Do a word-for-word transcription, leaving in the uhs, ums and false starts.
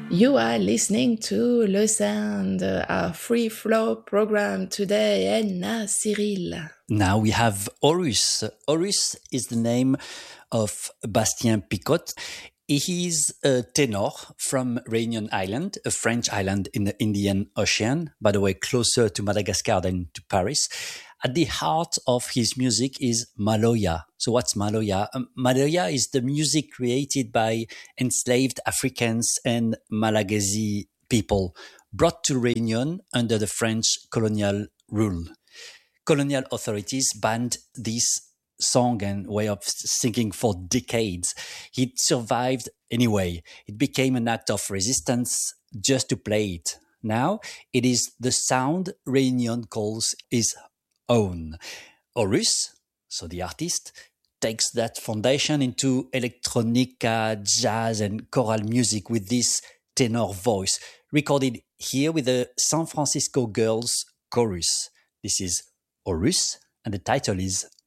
You are listening to Le Sound, our free flow program today, and now Cyril. Now we have Horus. Horus is the name of Bastien Picot. He is a tenor from Réunion Island, a French island in the Indian Ocean, by the way, closer to Madagascar than to Paris. At the heart of his music is Maloya. So what's Maloya? Um, Maloya is the music created by enslaved Africans and Malagasy people brought to Réunion under the French colonial rule. Colonial authorities banned this song and way of singing for decades. It survived anyway. It became an act of resistance just to play it. Now it is the sound Réunion calls its own. Horus, so the artist, takes that foundation into electronica, jazz and choral music with this tenor voice, recorded here with the San Francisco Girls Chorus. This is Horus, and the title is